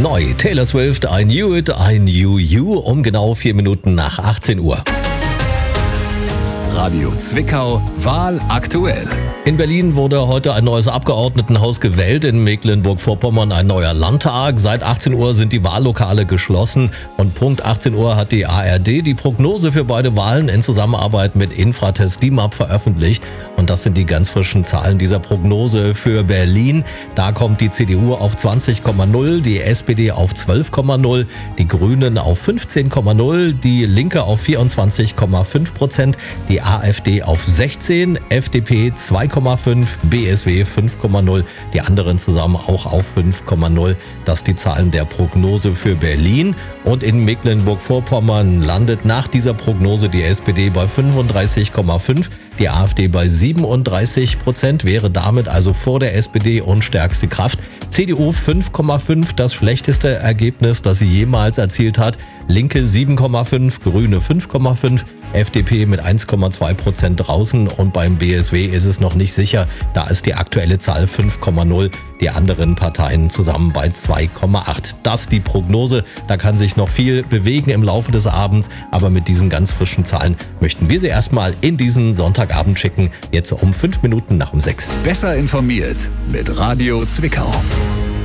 Neu, Taylor Swift, I Knew It, I Knew You, um genau 4 Minuten nach 18 Uhr. Radio Zwickau, Wahl aktuell. In Berlin wurde heute ein neues Abgeordnetenhaus gewählt, in Mecklenburg-Vorpommern ein neuer Landtag. Seit 18 Uhr sind die Wahllokale geschlossen und Punkt 18 Uhr hat die ARD die Prognose für beide Wahlen in Zusammenarbeit mit Infratest DIMAP veröffentlicht. Und das sind die ganz frischen Zahlen dieser Prognose für Berlin. Da kommt die CDU auf 20,0, die SPD auf 12,0, die Grünen auf 15,0, die Linke auf 24,5%, die AfD auf 16, FDP 2,5, BSW 5,0, die anderen zusammen auch auf 5,0. Das die Zahlen der Prognose für Berlin. Und in Mecklenburg-Vorpommern landet nach dieser Prognose die SPD bei 35,5, die AfD bei 37%, wäre damit also vor der SPD und stärkste Kraft. CDU 5,5, das schlechteste Ergebnis, das sie jemals erzielt hat. Linke 7,5, Grüne 5,5, FDP mit 1,2% draußen und beim BSW ist es noch nicht sicher. Da ist die aktuelle Zahl 5,0, die anderen Parteien zusammen bei 2,8. Das die Prognose, da kann sich noch viel bewegen im Laufe des Abends, aber mit diesen ganz frischen Zahlen möchten wir sie erstmal in diesen Sonntagabend schicken, jetzt um 5 Minuten nach um 6. Besser informiert mit Radio Zwickau.